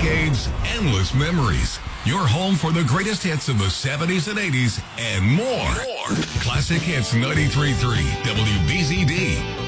decades, endless memories. Your home for the greatest hits of the 70s and 80s and more. Classic Hits 93.3 WBZD.